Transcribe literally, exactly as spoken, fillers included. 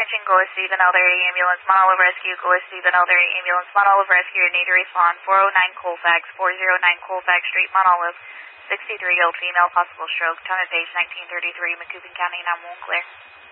Attention, Goa Stephen Elderly Ambulance, Mount Olive Rescue, Goa Stephen Elderly Ambulance, Mount Olive Rescue, need to respond. four oh nine Colfax, four oh nine Colfax Street, Mount Olive, sixty-three year old female, possible stroke, time of page nineteen thirty-three, Macoupin County, nine one one clear.